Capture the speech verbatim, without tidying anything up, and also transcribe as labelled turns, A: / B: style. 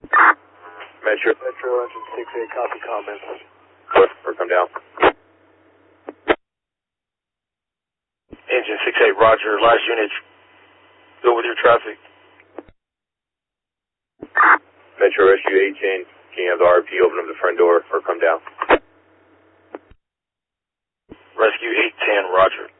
A: Metro.
B: Metro Engine six eight, copy comments.
A: Or come down.
C: Engine six eight, roger. Last unit, go with your traffic.
A: Metro Rescue eight ten, can you have the R P open up the front door or come down?
C: Rescue eight ten, roger.